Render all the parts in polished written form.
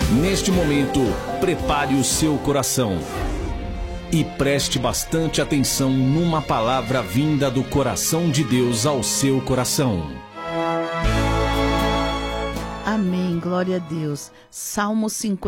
Neste momento, prepare o seu coração e preste bastante atenção numa palavra vinda do coração de Deus ao seu coração. Amém, glória a Deus. Salmo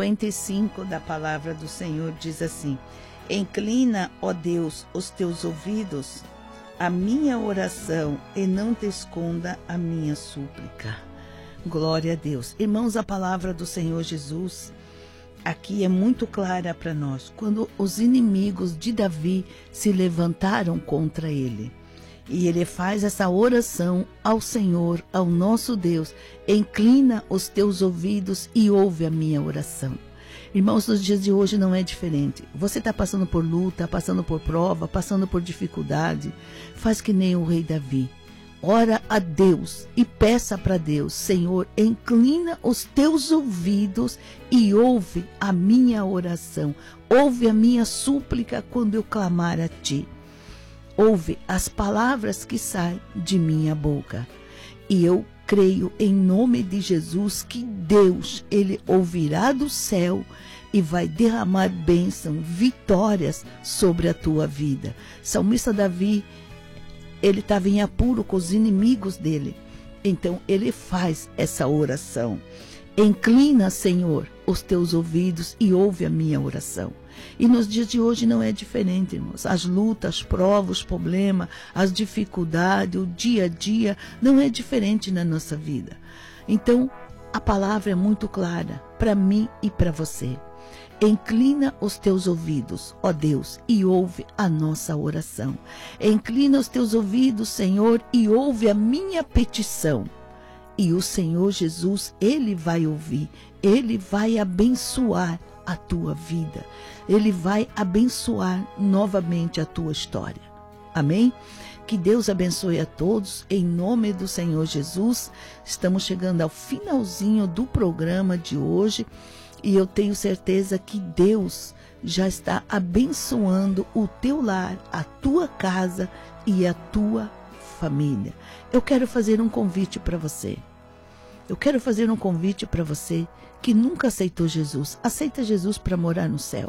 55 da palavra do Senhor diz assim: inclina, ó Deus, os teus ouvidos à minha oração e não te esconda a minha súplica. Glória a Deus. Irmãos, a palavra do Senhor Jesus aqui é muito clara para nós. Quando os inimigos de Davi se levantaram contra ele, e ele faz essa oração ao Senhor, ao nosso Deus: inclina os teus ouvidos e ouve a minha oração. Irmãos, nos dias de hoje não é diferente. Você está passando por luta, passando por prova, passando por dificuldade. Faz que nem o rei Davi. Ora a Deus e peça para Deus: Senhor, inclina os teus ouvidos e ouve a minha oração. Ouve a minha súplica quando eu clamar a ti. Ouve as palavras que saem de minha boca. E eu creio em nome de Jesus que Deus, Ele ouvirá do céu e vai derramar bênção, vitórias sobre a tua vida. Salmista Davi, ele estava em apuro com os inimigos dele. Então ele faz essa oração: inclina, Senhor, os teus ouvidos e ouve a minha oração. E nos dias de hoje não é diferente, irmãos. As lutas, as provas, os problemas, as dificuldades, o dia a dia, não é diferente na nossa vida. Então, a palavra é muito clara para mim e para você. Inclina os teus ouvidos, ó Deus, e ouve a nossa oração. Inclina os teus ouvidos, Senhor, e ouve a minha petição. E o Senhor Jesus, Ele vai ouvir, Ele vai abençoar a tua vida. Ele vai abençoar novamente a tua história. Amém? Que Deus abençoe a todos, em nome do Senhor Jesus. Estamos chegando ao finalzinho do programa de hoje e eu tenho certeza que Deus já está abençoando o teu lar, a tua casa e a tua família. Eu quero fazer um convite para você. Eu quero fazer um convite para você que nunca aceitou Jesus. Aceita Jesus para morar no céu.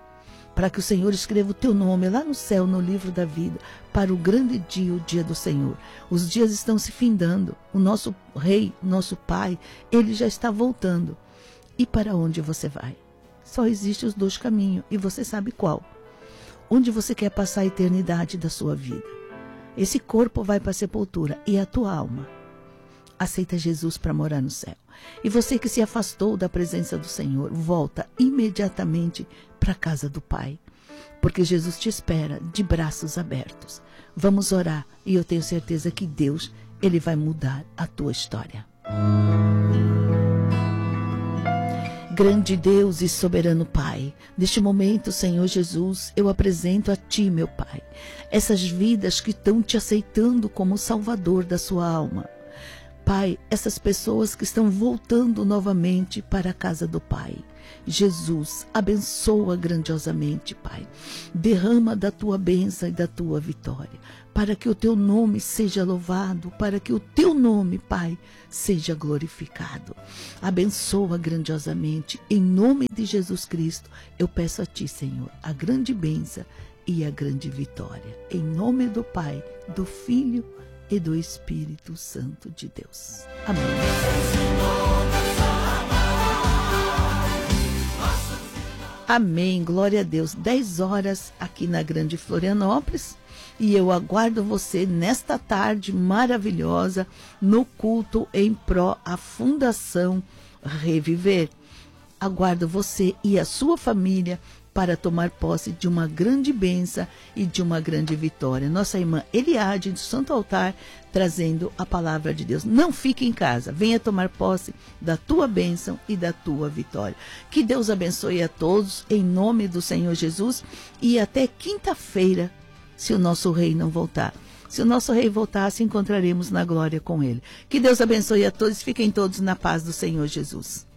Para que o Senhor escreva o teu nome lá no céu, no livro da vida, para o grande dia, o dia do Senhor. Os dias estão se findando. O nosso Rei, nosso Pai, Ele já está voltando. E para onde você vai? Só existem os dois caminhos, e você sabe qual. Onde você quer passar a eternidade da sua vida? Esse corpo vai para a sepultura, e a tua alma aceita Jesus para morar no céu. E você que se afastou da presença do Senhor, volta imediatamente para a casa do Pai, porque Jesus te espera de braços abertos. Vamos orar e eu tenho certeza que Deus, Ele vai mudar a tua história. Grande Deus e soberano Pai, neste momento, Senhor Jesus, eu apresento a Ti, meu Pai, essas vidas que estão Te aceitando como Salvador da sua alma. Pai, essas pessoas que estão voltando novamente para a casa do Pai. Jesus, abençoa grandiosamente, Pai. Derrama da Tua bênção e da Tua vitória, para que o Teu nome seja louvado, para que o Teu nome, Pai, seja glorificado. Abençoa grandiosamente, em nome de Jesus Cristo, eu peço a Ti, Senhor, a grande bênção e a grande vitória. Em nome do Pai, do Filho e do Espírito Santo de Deus. Amém. Amém, glória a Deus. 10 horas aqui na Grande Florianópolis. E eu aguardo você nesta tarde maravilhosa no culto em pró à Fundação Reviver. Aguardo você e a sua família para tomar posse de uma grande bênção e de uma grande vitória. Nossa irmã Eliade, do Santo Altar, trazendo a palavra de Deus. Não fique em casa, venha tomar posse da tua bênção e da tua vitória. Que Deus abençoe a todos, em nome do Senhor Jesus, e até quinta-feira, se o nosso Rei não voltar. Se o nosso Rei voltar, se encontraremos na glória com Ele. Que Deus abençoe a todos, fiquem todos na paz do Senhor Jesus.